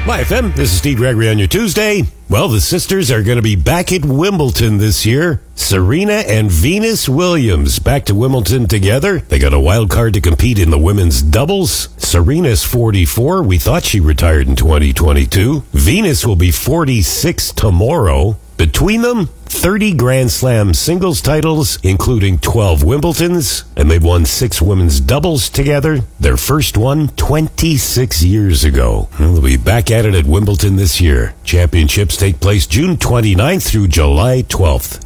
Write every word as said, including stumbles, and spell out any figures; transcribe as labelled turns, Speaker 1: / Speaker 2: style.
Speaker 1: Y F M, this is Steve Gregory on your Tuesday. Well, the sisters are going to be back at Wimbledon this year. Serena and Venus Williams back to Wimbledon together. They got a wild card to compete in the women's doubles. Serena's forty-four. We thought she retired in twenty twenty-two. Venus will be forty-six tomorrow. Between them, thirty Grand Slam singles titles, including twelve Wimbledons, and they've won six women's doubles together. Their first one twenty-six years ago. Well, they'll be back at it at Wimbledon this year. Championships take place June twenty-ninth through July twelfth.